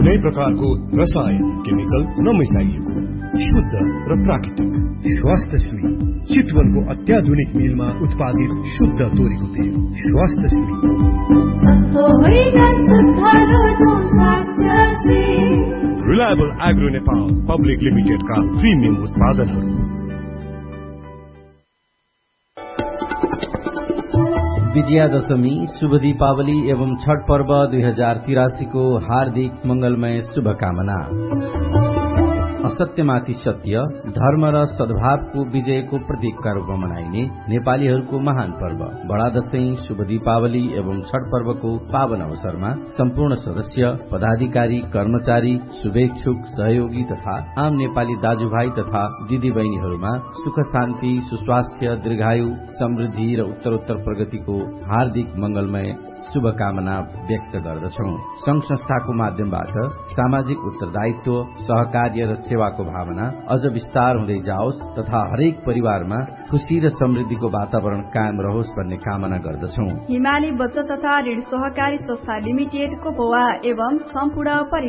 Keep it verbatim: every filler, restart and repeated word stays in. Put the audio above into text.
कुनै प्रकारको रसायन केमिकल नमिसाइएको शुद्ध र प्राकृतिक स्वास्थ्यश्री चितवनको अत्याधुनिक मिलमा उत्पादित शुद्ध तोरीको तेल स्वास्थ्यश्री। रिलायबल एग्रो नेपाल पब्लिक लिमिटेडका प्रिमियम उत्पादनहरू। विजया दशमी, शुभ दीपावली एवं छठ पर्व दुई हजार तिरासी को हार्दिक मंगलमय शुभकामना। असत्यमाथि सत्य, धर्म र सद्भावको विजयको प्रतीकका रूपमा मनाइने नेपालीहरूको महान पर्व बडा दशैं, शुभ दीपावली एवं छठ पर्वको पावन अवसरमा सम्पूर्ण सदस्य, पदाधिकारी, कर्मचारी, शुभेच्छुक, सहयोगी तथा आम नेपाली दाजुभाइ तथा दिदी बहिनीहरूमा सुख शान्ति, सुस्वास्थ्य, दीर्घायु, समृद्धि र उत्तरोत्तर प्रगतिको हार्दिक मंगलमय शुभकामना व्यक्त गर्दछौं। संघ संस्थाको माध्यमबाट सामाजिक उत्तरदायित्व, सहकार्य र सेवाको भावना अझ विस्तार हुँदै जाओस् तथा हरेक परिवारमा खुशी र समृद्धिको वातावरण कायम रहोस् भन्ने कामना गर्दछौं। हिमाली बचत तथा ऋण सहकारी संस्था लिमिटेडको पोवा एवं सम्पूर्ण